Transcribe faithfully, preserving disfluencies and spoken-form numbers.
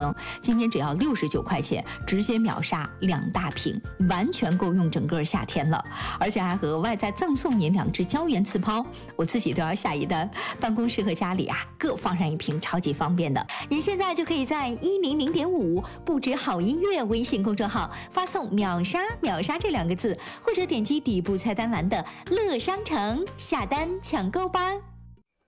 哦，今天只要六十九块钱，直接秒杀两大瓶，完全够用整个夏天了。而且还额外再赠送您两只胶原刺抛，我自己都要下一单，办公室和家里啊各放上一瓶，超级方便的。您现在就可以在一零零点五不止好音乐微信公众号发送秒杀秒杀这两个字，或者点击底部菜单栏的乐商城下单抢购吧。